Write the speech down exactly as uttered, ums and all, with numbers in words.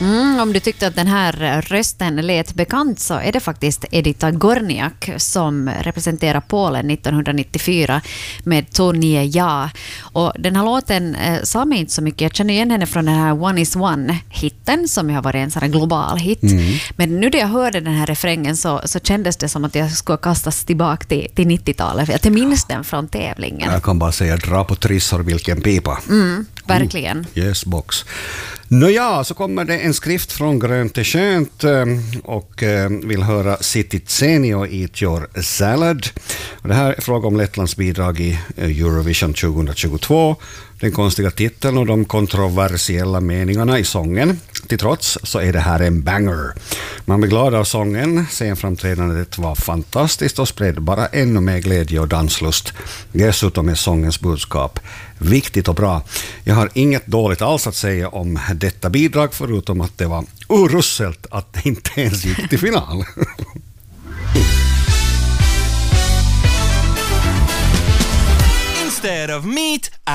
Mm, om du tyckte att den här rösten lät bekant så är det faktiskt Edita Gorniak som representerar Polen nittonhundranittiofyra med Tonie Ja. Och den här låten eh, sa mig inte så mycket. Jag känner igen henne från den här One is One-hitten som ju har varit en sån här global hit. Mm. Men nu när jag hörde den här refrängen så, så kändes det som att jag skulle kastas tillbaka till, till nittiotalet. För jag minns den från tävlingen. Jag kan bara säga, dra på trissor vilken pipa. Mm, verkligen. Mm. Yes, box. Nåja, så kommer det en skrift från Grönt är skönt och vill höra Citizenio Eat Your Salad. Och det här är fråga om Lettlands bidrag i Eurovision tjugohundratjugotvå. Den konstiga titeln och de kontroversiella meningarna i sången. Till trots så är det här en banger. Man blir glad av sången. Scenframträdandet var fantastiskt och spred bara ännu mer glädje och danslust. Dessutom är sångens budskap viktigt och bra. Jag har inget dåligt alls att säga om detta bidrag förutom att det var urusselt att det inte ens gick till final. Instead of meat